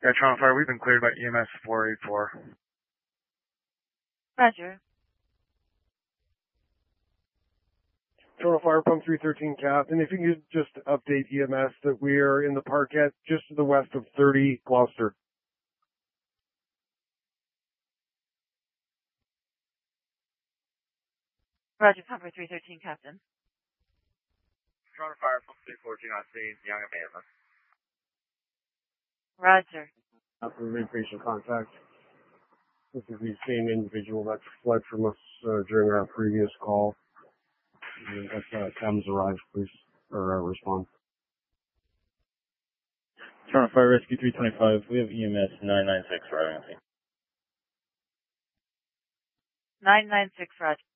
Yeah, Toronto Fire, we've been cleared by EMS 484. Roger. Toronto Fire Pump 313, Captain. If you could just update EMS that we are in the parkette just to the west of 30 Gloucester. Roger, Pumper 313, Captain. Toronto Fire Pump 314 on scene, Young Abandonment. Roger. After patient contact. This is the same individual that fled from us during our previous call. If CAMS arrives, please, or respond. Toronto Fire Rescue 325, we have EMS 996 arriving. 996, Roger.